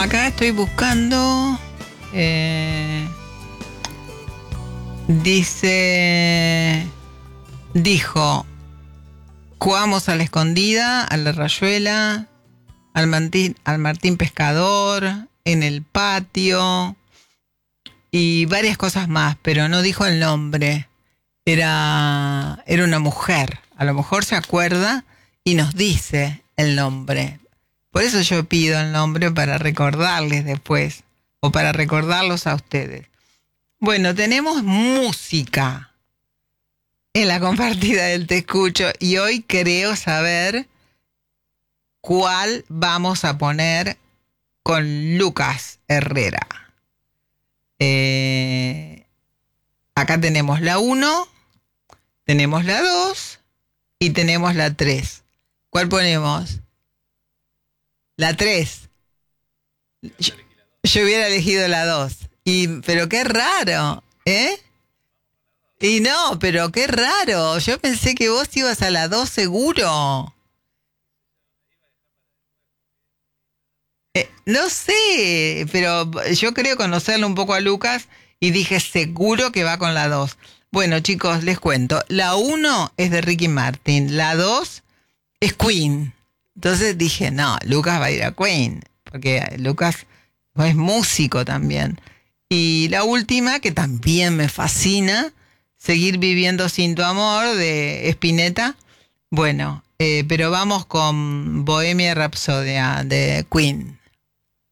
Acá estoy buscando. Dijo, jugamos a la escondida, a la rayuela, al Martín Pescador, en el patio y varias cosas más, pero no dijo el nombre. Era una mujer. A lo mejor se acuerda y nos dice el nombre. Por eso yo pido el nombre para recordarles después, o para recordarlos a ustedes. Bueno, tenemos música en la compartida del Te Escucho y hoy creo saber cuál vamos a poner con Lucas Herrera. Acá tenemos la 1, tenemos la 2 y tenemos la 3. ¿Cuál ponemos? La 3. Yo hubiera elegido la 2. Pero qué raro, ¿eh? Y no, pero qué raro. Yo pensé que vos ibas a la 2 seguro. No sé, pero yo creo conocerle un poco a Lucas y dije seguro que va con la 2. Bueno, chicos, les cuento. La 1 es de Ricky Martin, la 2 es Queen. Entonces dije, no, Lucas va a ir a Queen, porque Lucas es músico también. Y la última, que también me fascina, Seguir viviendo sin tu amor, de Spinetta. Bueno, pero vamos con Bohemia Rhapsody de Queen.